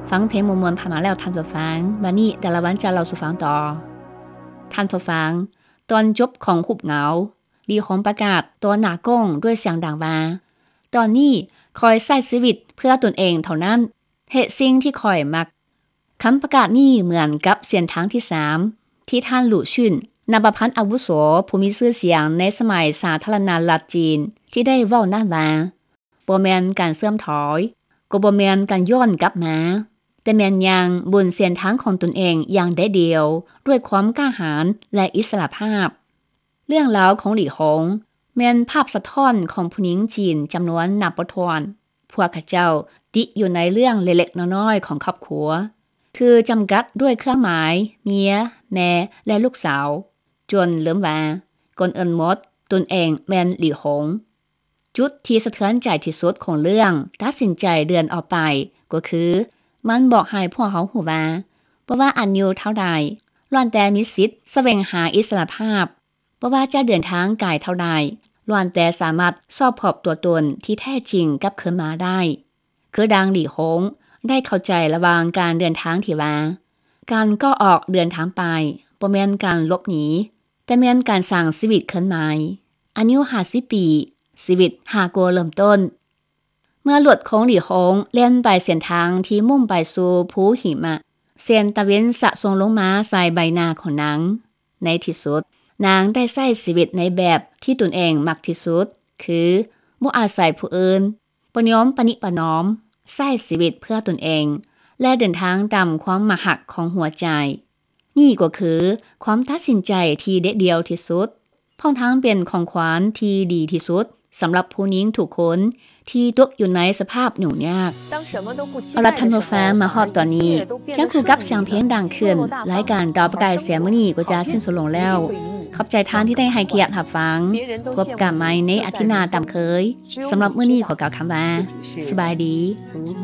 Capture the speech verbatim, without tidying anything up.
ฟังเพลงมวลๆผ่านมาแล้วท่านผู้ฟังวันนี้ดาราวันจะเล่าสู่ฟังต่อท่านผู้ฟังตอนจบของหุบเหงาลีหงประกาศตัวหน้ากล้องด้วยเสียงดังว่าตอนนี้คอยใช้ชีวิตเพื่อตนเองเท่านั้นเฮ็ดสิ่งที่คอยมักคำประกาศนี้เหมือนกับเส้นทางที่สามที่ท่านหลู่ชุนนักประพันธ์อาวุโสผู้มีชื่อเสียงในสมัยสาธารณรัฐจีนที่ได้เว้านั่นว่าบ่แม่นการเสื่อมถอยก็บ่แม่นการย้อนกลับมาแต่แม่นยังบนเส้นทางของตนเองอย่างได้เดียวด้วยความกล้าหาญและอิสระภาพเรื่องราวของหลี่หงแม่นภาพสะท้อนของผู้หญิงจีนจำนวนนับบ่ถ้วนพวกเขาเจ้าติอยู่ในเรื่องเล็กๆน้อยๆของครอบครัวคือจำกัดด้วยเครื่องหมายเมียแม่และลูกสาวจนลืมว่าก่อนอื่นหมดตนเองแม่นหลี่หงจุดที่สะเทือนใจที่สุดของเรื่องตัดสินใจเดือนออกไปก็คือมันบอกให้พวกเขาหูว่าบ่ว่าอายุเท่าใดล้วนแต่มีสิทธิ์แสวงหาอิสรภาพบ่ว่าจะเดินทางไกลเท่าใดล้วนแต่สามารถสอบพบตัวตนที่แท้จริงกลับคืนมาได้คือดังหลี่หงได้เข้าใจระหว่างการเดินทางที่ว่าการก็ออกเดินทางไปบ่แม่นการหลบหนีแต่แม่นการสร้างชีวิตขึ้นใหม่อายุห้าสิบปีชีวิตหาโกเริ่มต้นเมื่อหลวดของหลี่หงเล่นไปเส้นทางที่มุ่งไปสู่ภูหิมะเสียนตะเว้นสะสงลงมาใส่ใบหน้าของนางในที่สุดนางได้ใช้ชีวิตในแบบที่ตนเองมักที่สุดคือบ่อาศัยผู้อื่นบ่ยอมปณิประนอมใช้ชีวิตเพื่อตนเองและเดินทางตามความมหักของหัวใจนี่ก็คือความตัดสินใจที่เด็ดเดียวที่สุดพร้อมทั้งเป็นของขวัญที่ดีที่สุดสำหรับผู้หญิงทุกคนที่ตกอยู่ในสภาพหนุ่มยากเอาละท่านผู้ฟังมาฮอดตอนนี้ยังคือกับเสียงเพลงดังขึ้นรายการดาวประกายเสียงมื้อนี้ก็จะสิ้นสุดลงแล้วขอบใจท่านที่ได้ให้เกียรติรับฟังพบกันใหม่ในอาทิตย์หน้าตามเคยสำหรับมื้อนี้ขอกล่าวคำว่าสบายดี